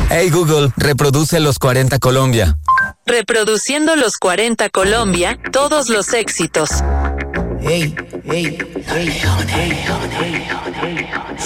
Hey Google, reproduce los 40 Colombia. Reproduciendo los 40 Colombia, todos los éxitos. Hey, hey, hey, hey, hey, hey, hey.